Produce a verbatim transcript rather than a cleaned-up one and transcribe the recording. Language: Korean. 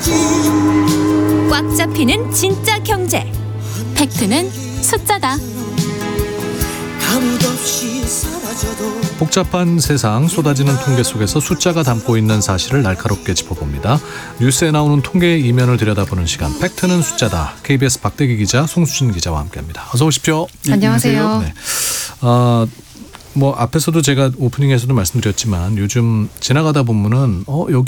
꽉 잡히는 진짜 경제. 팩트는 숫자다. 복잡한 세상, 쏟아지는 통계 속에서 숫자가 담고 있는 사실을 날카롭게 짚어봅니다. 뉴스에 나오는 통계의 이면을 들여다보는 시간, 팩트는 숫자다. 케이비에스 박대기 기자, 송수진 기자와 함께합니다. 어서 오십시오. 안녕하세요. 네. 어, 뭐 앞에서도 제가 오프닝에서도 말씀드렸지만 요즘 지나가다 보면은 어 여기